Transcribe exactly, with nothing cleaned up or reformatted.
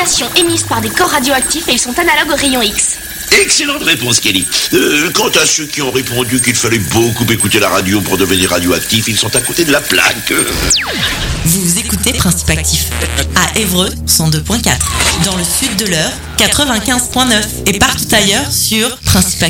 Émises par des corps radioactifs et ils sont analogues aux rayons X. Excellente réponse, Kelly. Euh, quant à ceux qui ont répondu qu'il fallait beaucoup écouter la radio pour devenir radioactif, ils sont à côté de la plaque. Vous écoutez Principe Actif à Évreux cent deux point quatre, dans le sud de l'Eure quatre-vingt-quinze point neuf et partout ailleurs sur principe actif.